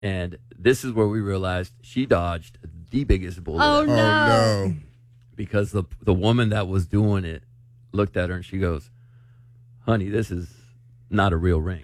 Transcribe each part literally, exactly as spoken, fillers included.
And this is where we realized she dodged the biggest bullet. Oh, ever. no. Oh, no. Because the the woman that was doing it looked at her and she goes, honey, this is not a real ring.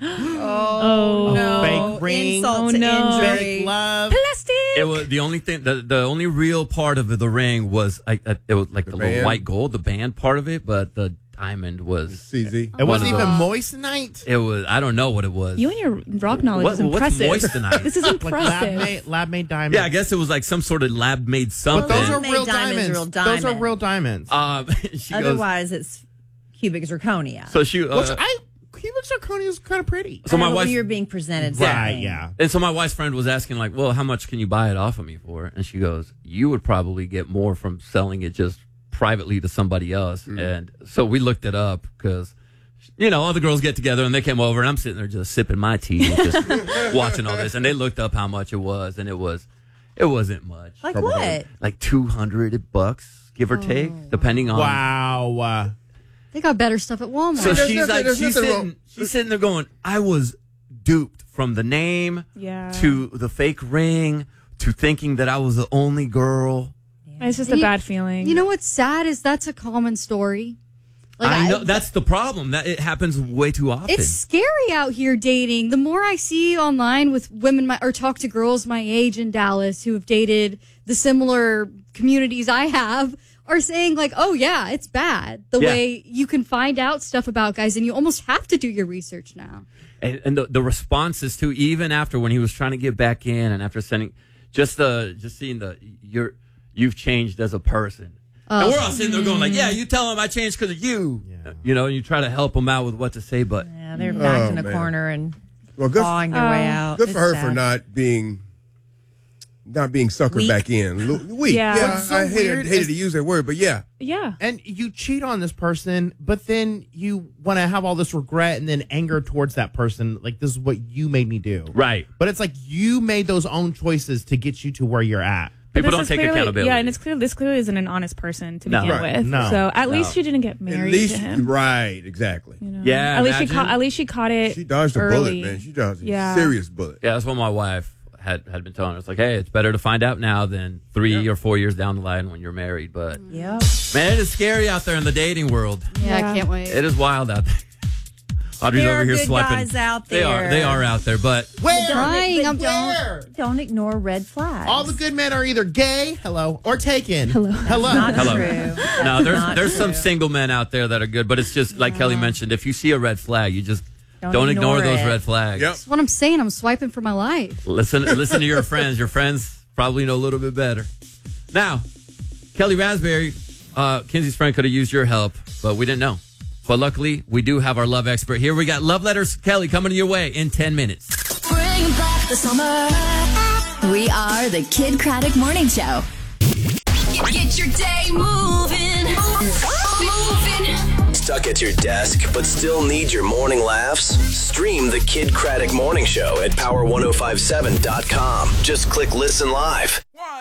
Oh, no. Fake ring. Insult Oh, to no. injury. Fake love. Plastic. It was the only thing, the, the only real part of the ring was, I, I, it was like the, The little band? white gold, the band part of it, but the diamond was, C Z. It wasn't One of even those. moissanite. it was, I don't know what it was. You and your rock knowledge What- is what's impressive. moissanite? This is Like lab impressive. made, lab made diamonds. Yeah, I guess it was like some sort of lab made But something. those are Lab-made real diamonds diamonds. are real Those are diamonds. real diamonds. um, she goes, Otherwise, it's cubic zirconia. so she, uh, Which I, cubic zirconia is kind of pretty. so I my know, but wife, you're being presented Right, something. yeah. and so my wife's friend was asking like, well, how much can you buy it off of me for? And she goes, you would probably get more from selling it just privately to somebody else. Mm. And so we looked it up because, you know, all the girls get together and they came over and I'm sitting there just sipping my tea, just watching all this. And they looked up how much it was, and it was, it wasn't much. Like what? Like two hundred bucks, give or take, Oh. depending on. Wow. Uh, They got better stuff at Walmart. So There's she's nothing- like, there's she's nothing sitting, wrong. she's sitting there going, I was duped from the name Yeah. to the fake ring to thinking that I was the only girl. It's just a You- bad feeling. You know what's sad is that's a common story. Like, I know that's the problem. That it happens way too often. It's scary out here dating. The more I see online with women my, or talk to girls my age in Dallas who have dated the similar communities I have are saying like, oh yeah, it's bad. The Yeah. way you can find out stuff about guys and you almost have to do your research now. and, and the, the responses too, even after when he was trying to get back in, and after sending, just the just seeing the you're you've changed as a person. And we're all sitting there going like, yeah, you tell him I changed because of you. Yeah. You know, and you try to help them out with what to say, but Yeah, they're backed Oh, in a man. corner and Well, good, clawing their way Oh. out. good It's for her for sad. not being not being suckered Weak. back in. Lu- Weak. Yeah. Yeah, What's so I hated, weird hated is- to use that word, but yeah. Yeah. and you cheat on this person, but then you want to have all this regret and then anger towards that person. Like, this is what you made me do. right. But it's like you made those own choices to get you to where you're at. But People this don't is take clearly- accountability. Yeah, and it's clear this clearly isn't an honest person to No. begin Right. with. No. So at No. least she didn't get married At least, to him. right, exactly. You know? Yeah, At least she imagine. caught. At least she caught it. She dodged a early. bullet, man. She dodged a Yeah. serious bullet. Yeah, that's what my wife had, had been telling her. It's like, hey, it's better to find out now than three or four years down the line when you're married. But Yep. man, it is scary out there in the dating world. Yeah, Yeah. I can't wait. It is wild out there. Audrey's There over are here good swiping. guys out They are. there. They are out there. But Where? Trying, I'm Where? Don't ignore red flags. All the good men are either gay, hello, or taken. Hello. Hello. Not hello. true. No, there's Not there's some true. single men out there that are good. But it's just like Kelly mentioned. If you see a red flag, you just don't, Don't ignore, ignore those it. red flags. Yep. That's what I'm saying. I'm swiping for my life. Listen, listen to your friends. Your friends probably know a little bit better. Now, Kelly Raspberry, uh, Kinsey's friend could have used your help, but we didn't know. But luckily, we do have our love expert here. We got Love Letters Kelly coming your way in ten minutes. Bring back the summer. We are the Kid Craddock Morning Show. Get your day moving. Moving. Stuck at your desk but still need your morning laughs? Stream the Kid Craddock Morning Show at power ten fifty-seven dot com. Just click listen live.